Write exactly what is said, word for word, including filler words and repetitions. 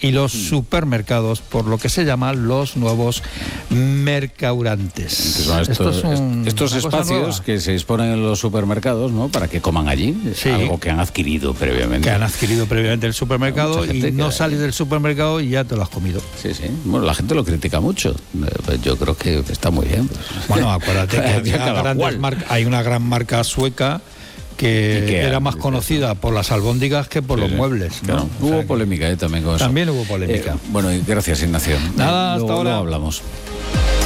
y los supermercados, por lo que se llaman los nuevos mercaurantes. Son estos, Esto es un, estos espacios que se disponen en los supermercados, ¿no?, para que coman allí, sí, algo que han adquirido previamente. Que han adquirido previamente el supermercado y no que... sales del supermercado y ya te lo has comido. Sí, sí. Bueno, la gente lo critica mucho. Yo creo que está muy bien. Pues. Bueno, acuérdate que hay, grandes mar... hay una gran marca sueca que, que era más conocida por las albóndigas que por sí, los sí. muebles, ¿no? Claro. O Hubo sea, polémica eh, también con eso. También hubo polémica. Eh, bueno, y gracias, Ignacio. Nada, hasta luego, ahora. Luego hablamos.